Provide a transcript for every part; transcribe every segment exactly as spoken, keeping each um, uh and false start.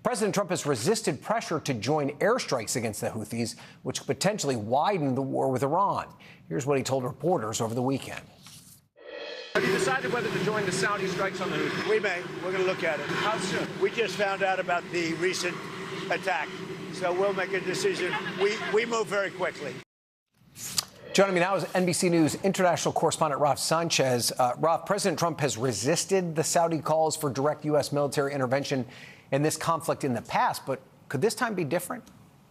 President Trump has resisted pressure to join airstrikes against the Houthis, which could potentially widen the war with Iran. Here's what he told reporters over the weekend. Have you decided whether to join the Saudi strikes on the Houthis? We may. We're going to look at it. How soon? We just found out about the recent attack, so we'll make a decision. We, we move very quickly. Joining me now is N B C News international correspondent Raf Sanchez. Uh, Raf, President Trump has resisted the Saudi calls for direct U S military intervention in this conflict in the past, but could this time be different?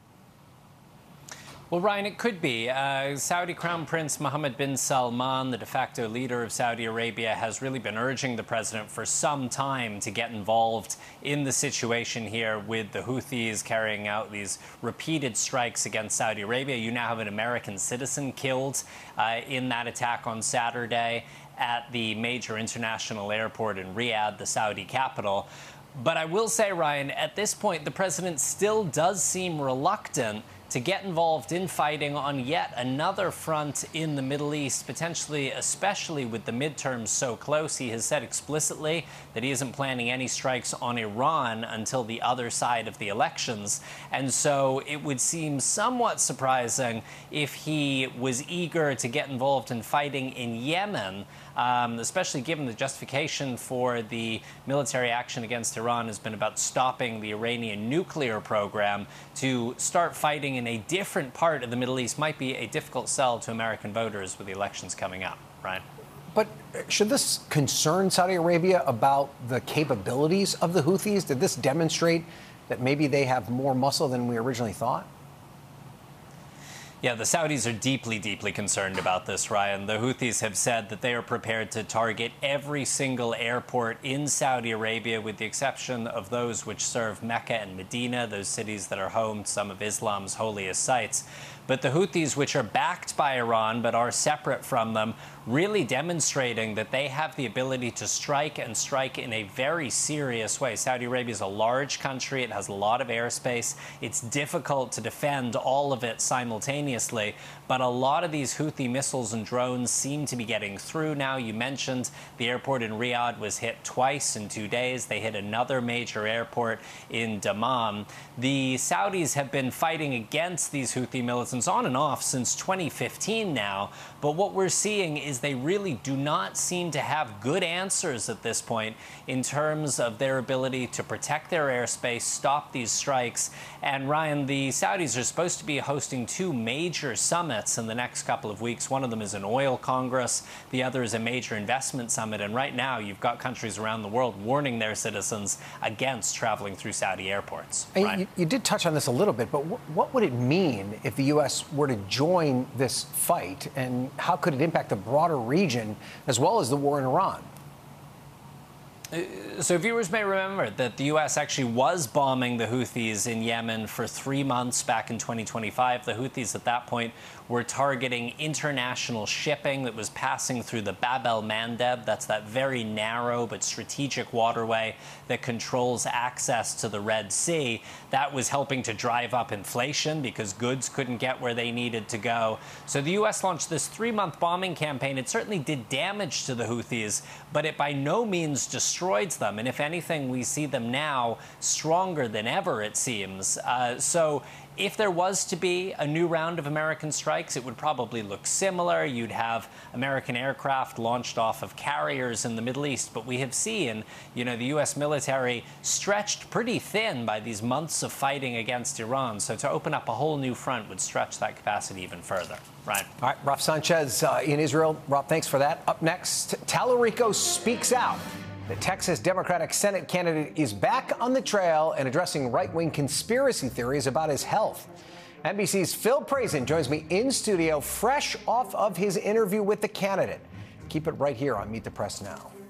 Well, Ryan, it could be. Uh, Saudi Crown Prince Mohammed bin Salman, the de facto leader of Saudi Arabia, has really been urging the president for some time to get involved in the situation here with the Houthis carrying out these repeated strikes against Saudi Arabia. You now have an American citizen killed uh, in that attack on Saturday at the major international airport in Riyadh, the Saudi capital. But I will say, Ryan, at this point, the president still does seem reluctant to get involved in fighting on yet another front in the Middle East, potentially, especially with the midterms so close. He has said explicitly that he isn't planning any strikes on Iran until the other side of the elections. And so it would seem somewhat surprising if he was eager to get involved in fighting in Yemen, um, especially given the justification for the military action against Iran has been about stopping the Iranian nuclear program. To start fighting in a different part of the Middle East might be a difficult sell to American voters with the elections coming up, right? But should this concern Saudi Arabia about the capabilities of the Houthis? Did this demonstrate that maybe they have more muscle than we originally thought? Yeah, the Saudis are deeply, deeply concerned about this, Ryan. The Houthis have said that they are prepared to target every single airport in Saudi Arabia, with the exception of those which serve Mecca and Medina, those cities that are home to some of Islam's holiest sites. But the Houthis, which are backed by Iran but are separate from them, really demonstrating that they have the ability to strike and strike in a very serious way. Saudi Arabia is a large country. It has a lot of airspace. It's difficult to defend all of it simultaneously. But a lot of these Houthi missiles and drones seem to be getting through now. You mentioned the airport in Riyadh was hit twice in two days. They hit another major airport in Dammam. The Saudis have been fighting against these Houthi militants on and off since twenty fifteen now. But what we're seeing is they really do not seem to have good answers at this point in terms of their ability to protect their airspace, stop these strikes. And Ryan, the Saudis are supposed to be hosting two major summits in the next couple of weeks. One of them is an oil congress. The other is a major investment summit. And right now, you've got countries around the world warning their citizens against traveling through Saudi airports. Right? You, you did touch on this a little bit, but wh what would it mean if the U S were to join this fight, and how could it impact the broader region as well as the war in Iran? So viewers may remember that the U S actually was bombing the Houthis in Yemen for three months back in twenty twenty-five. The Houthis at that point were targeting international shipping that was passing through the Bab el-Mandeb. That's that very narrow but strategic waterway that controls access to the Red Sea. That was helping to drive up inflation because goods couldn't get where they needed to go. So the U S launched this three-month bombing campaign. It certainly did damage to the Houthis, but it by no means destroyed them. And if anything, we see them now stronger than ever, it seems. Uh, so if there was to be a new round of American strikes, it would probably look similar. You'd have American aircraft launched off of carriers in the Middle East. But we have seen, you know, the U S military stretched pretty thin by these months of fighting against Iran. So to open up a whole new front would stretch that capacity even further. Right. All right, Raf Sanchez uh, in Israel. Raf, thanks for that. Up next, Tallarico speaks out. The Texas Democratic Senate candidate is back on the trail and addressing right-wing conspiracy theories about his health. N B C's Phil Prazan joins me in studio fresh off of his interview with the candidate. Keep it right here on Meet the Press Now.